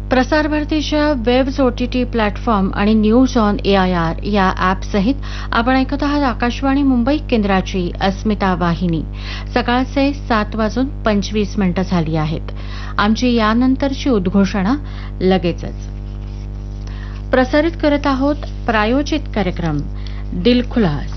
प्रसार भारतीच्या webs OTT platform आणि न्यूज ऑन AIR या ॲपसहित आपण ऐकत आहात आकाशवाणी मुंबई केंद्राची अस्मिता वाहिनी. सकाळचे 7:25 झाली आहेत. आमची यानंतरची उद्घोषणा लगेचच. प्रसारित करत आहोत प्रायोजित कार्यक्रम दिल खुलास.